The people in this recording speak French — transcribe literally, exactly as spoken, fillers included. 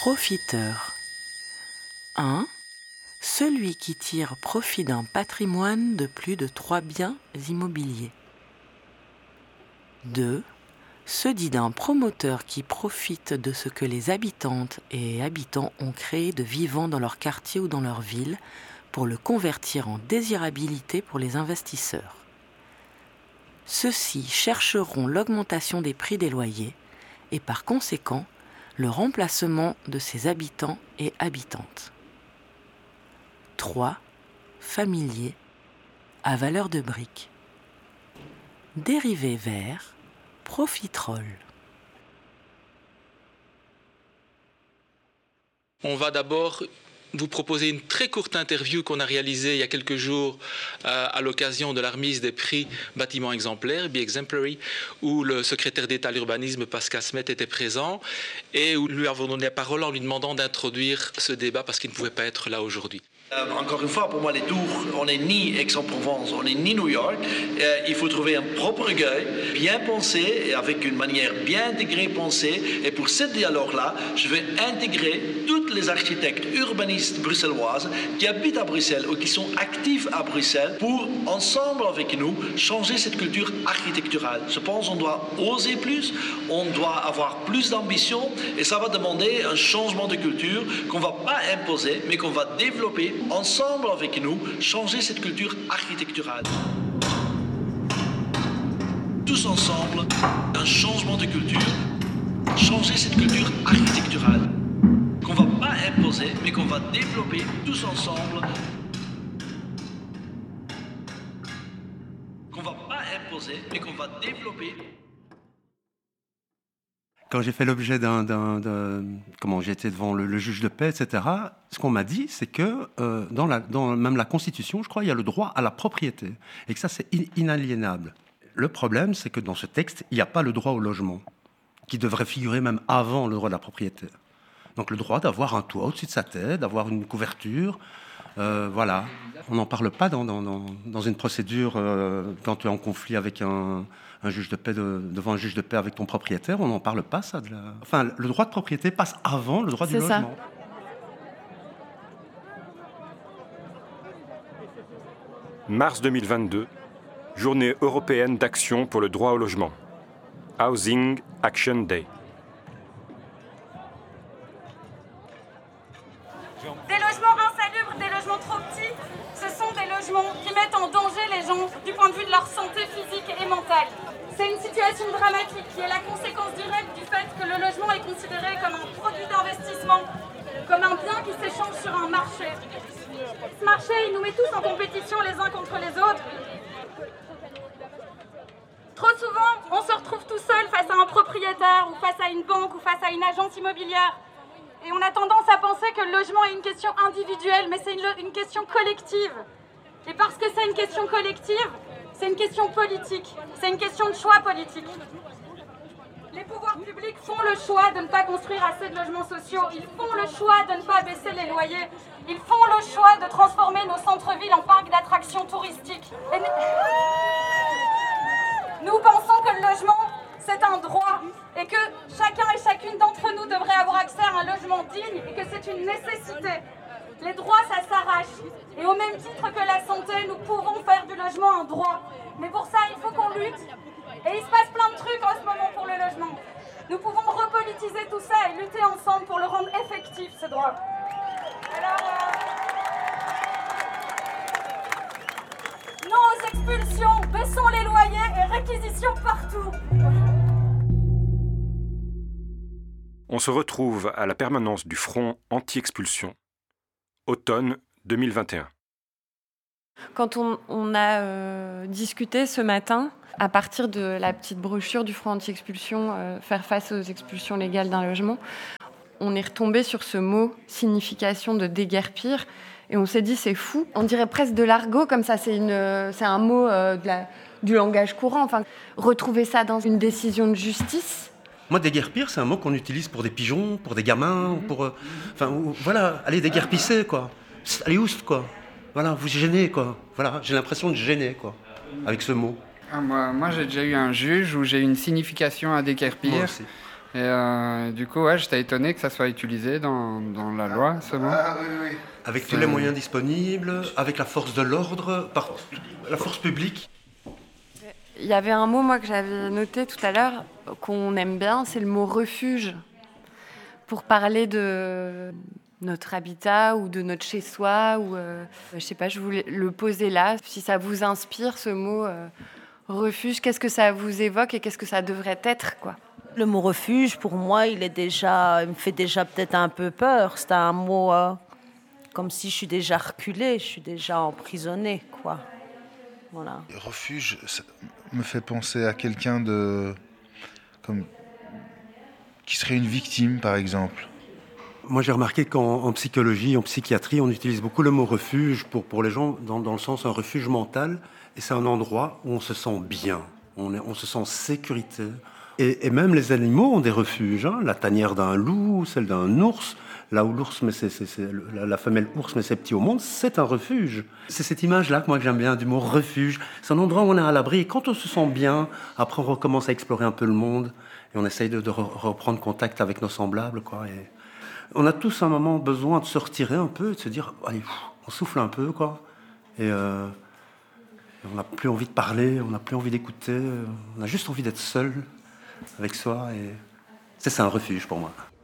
Profiteur. un. Celui qui tire profit d'un patrimoine de plus de trois biens immobiliers. deux. Se dit d'un promoteur qui profite de ce que les habitantes et habitants ont créé de vivant dans leur quartier ou dans leur ville pour le convertir en désirabilité pour les investisseurs. Ceux-ci chercheront l'augmentation des prix des loyers et par conséquent le remplacement de ses habitants et habitantes. trois. Familier, à valeur de brique. Dérivé vers profiterole. On va d'abord vous proposer une très courte interview qu'on a réalisée il y a quelques jours euh, à l'occasion de la remise des prix bâtiments exemplaires, Be Exemplary, où le secrétaire d'État à l'urbanisme, Pascal Smet, était présent et où lui avons donné la parole en lui demandant d'introduire ce débat parce qu'il ne pouvait pas être là aujourd'hui. Euh, encore une fois, pour moi, les tours, on n'est ni Aix-en-Provence, on n'est ni New York. Euh, il faut trouver un propre recueil, bien pensé, et avec une manière bien intégrée, pensée. Et pour ce dialogue-là, je vais intégrer tous les architectes urbanistes bruxelloises qui habitent à Bruxelles ou qui sont actifs à Bruxelles pour, ensemble avec nous, changer cette culture architecturale. Je pense qu'on doit oser plus, on doit avoir plus d'ambition, et ça va demander un changement de culture qu'on ne va pas imposer, mais qu'on va développer ensemble avec nous, changer cette culture architecturale. Tous ensemble, un changement de culture, changer cette culture architecturale, qu'on ne va pas imposer, mais qu'on va développer tous ensemble, qu'on ne va pas imposer, mais qu'on va développer. Quand j'ai fait l'objet d'un, d'un, d'un comment j'étais devant le, le juge de paix, et cetera, ce qu'on m'a dit, c'est que euh, dans, la, dans même la Constitution, je crois, il y a le droit à la propriété, et que ça, c'est inaliénable. Le problème, c'est que dans ce texte, il n'y a pas le droit au logement, qui devrait figurer même avant le droit de la propriété. Donc le droit d'avoir un toit au-dessus de sa tête, d'avoir une couverture, euh, voilà. On n'en parle pas dans, dans, dans, dans une procédure euh, quand tu es en conflit avec un... un juge de paix de, devant un juge de paix avec ton propriétaire, on n'en parle pas, ça. De la... Enfin, le droit de propriété passe avant le droit C'est du logement. Ça. Mars deux mille vingt-deux, journée européenne d'action pour le droit au logement. Housing Action Day. Des logements insalubres, des logements trop petits, ce sont des logements qui mettent en danger les gens du point de vue de leur santé physique et mentale. C'est une situation dramatique qui est la conséquence directe du fait que le logement est considéré comme un produit d'investissement, comme un bien qui s'échange sur un marché. Ce marché, il nous met tous en compétition les uns contre les autres. Trop souvent, on se retrouve tout seul face à un propriétaire ou face à une banque ou face à une agence immobilière. Et on a tendance à penser que le logement est une question individuelle, mais c'est une, une question collective. Et parce que c'est une question collective, c'est une question politique, c'est une question de choix politique. Les pouvoirs publics font le choix de ne pas construire assez de logements sociaux, ils font le choix de ne pas baisser les loyers, ils font le choix de transformer nos centres-villes en parcs d'attractions touristiques. Et nous pensons que le logement, c'est un droit et que chacun et chacune d'entre nous devrait avoir accès à un logement digne et que c'est une nécessité. Les droits, ça s'arrache. Et au même titre que la santé, nous pouvons faire du logement un droit. Mais pour ça, il faut qu'on lutte. Et il se passe plein de trucs en ce moment pour le logement. Nous pouvons repolitiser tout ça et lutter ensemble pour le rendre effectif, ce droit. Alors, euh... non aux expulsions, baissons les loyers et réquisitions partout. On se retrouve à la permanence du Front anti-expulsion, automne deux mille vingt et un. Quand on, on a euh, discuté ce matin, à partir de la petite brochure du Front anti-expulsion, euh, faire face aux expulsions légales d'un logement, on est retombé sur ce mot, signification de déguerpir, et on s'est dit c'est fou. On dirait presque de l'argot, comme ça, c'est, une, c'est un mot euh, de la, du langage courant. Enfin, retrouver ça dans une décision de justice. Moi, déguerpir, c'est un mot qu'on utilise pour des pigeons, pour des gamins, ou pour... Euh, enfin, ou, voilà, allez déguerpisser, quoi. Allez oust, quoi. Voilà, vous gênez, quoi. Voilà, j'ai l'impression de gêner, quoi, avec ce mot. Ah, moi, moi, j'ai déjà eu un juge où j'ai eu une signification à déguerpir. Et euh, du coup, ouais, j'étais étonné que ça soit utilisé dans, dans la loi, ce mot. Ah, oui, oui. Avec tous les moyens disponibles, avec la force de l'ordre, par la force publique. Il y avait un mot, moi, que j'avais noté tout à l'heure, qu'on aime bien, c'est le mot refuge, pour parler de notre habitat ou de notre chez-soi. Ou, euh, je sais pas, je voulais le poser là. Si ça vous inspire, ce mot euh, refuge, qu'est-ce que ça vous évoque et qu'est-ce que ça devrait être, quoi? Le mot refuge, pour moi, il est déjà, il me fait déjà peut-être un peu peur. C'est un mot euh, comme si je suis déjà reculée, je suis déjà emprisonnée, quoi. Voilà. Refuge ça me fait penser à quelqu'un de, comme, qui serait une victime, par exemple. Moi, j'ai remarqué qu'en en psychologie, en psychiatrie, on utilise beaucoup le mot refuge pour, pour les gens, dans, dans le sens un refuge mental. Et c'est un endroit où on se sent bien, on, est, on se sent en sécurité. Et, et même les animaux ont des refuges. Hein. La tanière d'un loup, celle d'un ours, là où l'ours met ses, ses, ses, la, la femelle ours met ses petits au monde, c'est un refuge. C'est cette image-là que moi que j'aime bien, du mot refuge. C'est un endroit où on est à l'abri. Et quand on se sent bien, après on recommence à explorer un peu le monde et on essaye de, de reprendre contact avec nos semblables, quoi. Et on a tous un moment besoin de se retirer un peu, de se dire, allez, on souffle un peu, quoi. Et euh, on n'a plus envie de parler, on n'a plus envie d'écouter, on a juste envie d'être seul avec soi. Et c'est ça un refuge pour moi.